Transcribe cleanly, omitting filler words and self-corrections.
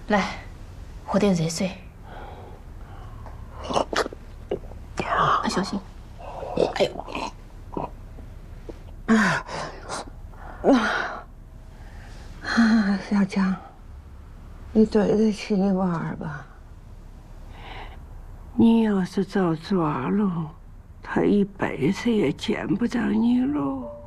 来，喝点热水。啊，小心！哎呦！ 小强，你对得起你娃儿吧？你要是走错路，他一辈子也见不着你喽。